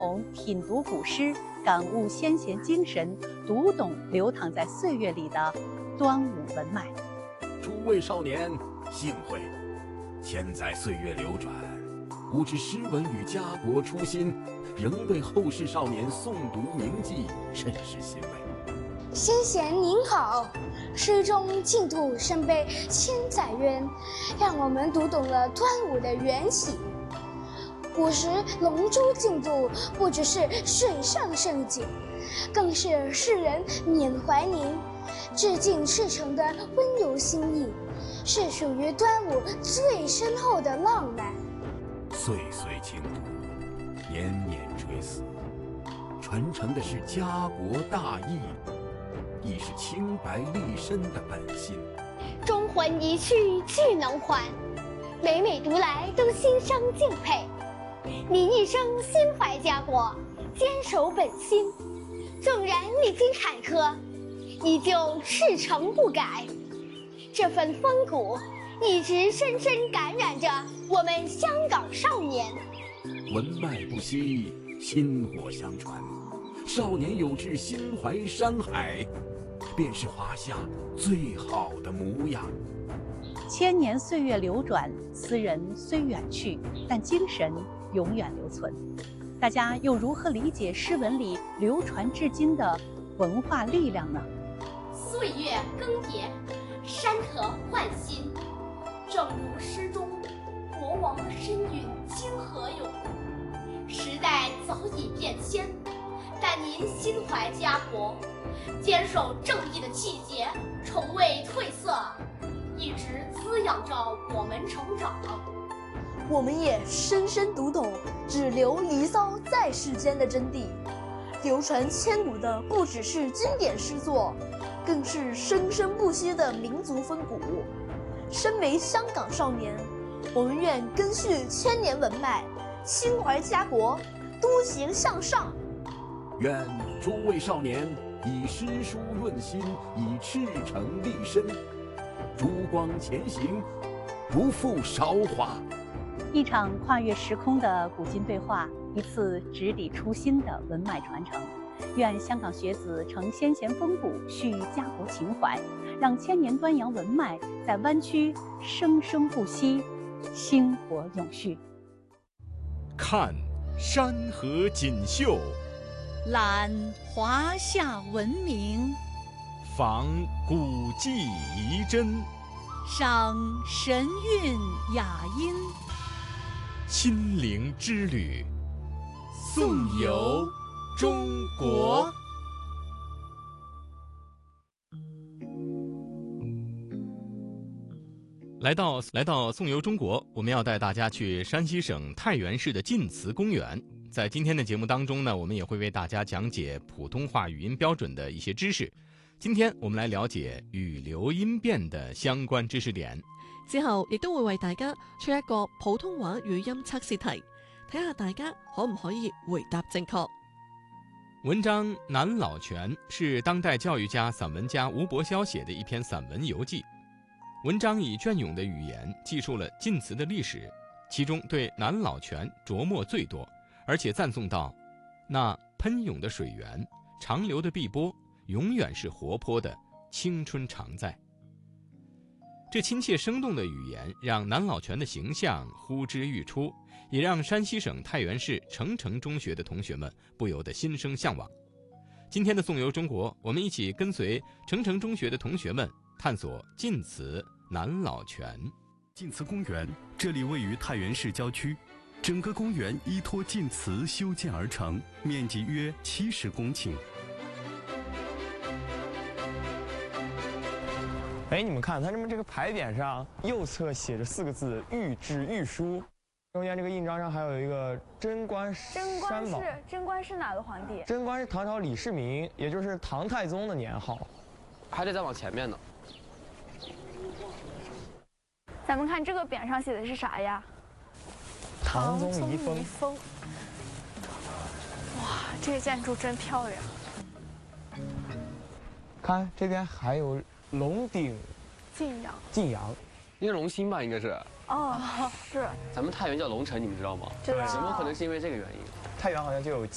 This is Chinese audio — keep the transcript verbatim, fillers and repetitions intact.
同品读古诗，感悟先贤精神，读懂流淌在岁月里的端午文脉。 诸位少年，幸会！千载岁月流转，吾知诗文与家国初心，仍被后世少年诵读铭记，甚是欣慰。 先贤您好，诗中净土深悲千载渊，让我们读懂了端午的缘起。古时龙舟竞渡不只是水上盛景，更是世人缅怀您、致敬赤诚的温柔心意，是属于端午最深厚的浪漫。 岁岁清读，年年垂死，传承的是家国大义，亦是清白立身的本心。 忠魂一去俱能还，每每读来都心生敬佩。你一生心怀家国，坚守本心，纵然历经坎坷，依旧赤诚不改。这份风骨一直深深感染着我们香港少年。 文脉不息，薪火相传，少年有志心怀山海，便是华夏最好的模样。 千年岁月流转，斯人虽远去，但精神永远留存。大家又如何理解诗文里流传至今的文化力量呢？ 岁月更迭，山河换新，正如诗中“国王身陨今何有”。时代早已变迁，但您心怀家国，坚守正义的气节从未褪色，一直滋养着我们成长。 我们也深深读懂“只留离骚在世间”的真谛。流传千古的不只是经典诗作，更是生生不息的民族风骨。身为香港少年，我们愿根续千年文脉，心怀家国，多行向上。 愿诸位少年以诗书润心，以赤诚立身，烛光前行，不负韶华。 一场跨越时空的古今对话，一次直抵初心的文脉传承。愿香港学子承先贤风骨，续家国情怀，让千年端阳文脉在湾区生生不息，薪火永续。 看山河锦绣， 览华夏文明， 访古迹遗珍， 赏神韵雅音。 心灵之旅，颂游中国。 来到来到颂游中国，我们要带大家去山西省太原市的晋祠公园。在今天的节目当中呢，我们也会为大家讲解普通话语音标准的一些知識。今天我們來了解語流音變的相關知識點。 之後亦都會為大家出一個普通話語音測試題，睇下大家可唔可以回答正確。 文章《南老泉》是當代教育家、散文家吳伯霄寫的一篇散文遊記。文章以隽永的語言記述了晉祠的歷史，其中對南老泉琢磨最多，而且讚頌到那噴湧的水源、長流的碧波，永遠是活潑的，青春常在。這親切生動的語言讓南老泉的形象呼之欲出，也讓山西省太原市澄城中學的同學們不由得心生向往。今天的頌遊中國，我們一起跟隨澄城中學的同學們探索晉祠南老泉。 晉祠公園，這裡位於太原市郊區，整個公園依託晉祠修建而成，面積約七十公頃。 哎，你们看，它这么这个牌匾上右侧写着四个字“玉制御书”，中间这个印章上还有一个贞观贞观山宝。 是贞观是哪个皇帝？ 贞观是唐朝李世民，也就是唐太宗的年号。 还得再往前面呢。 咱们看这个匾上写的是啥呀？ 唐宗遗风。 遗风。哇，这个建筑真漂亮。 看这边还有龙鼎晋阳。 晋阳， 应该龙兴吧？应该是。 哦，是。 咱们太原叫龙城，你们知道吗？ 知道。 有没有可能是因为这个原因？ 太原好像就有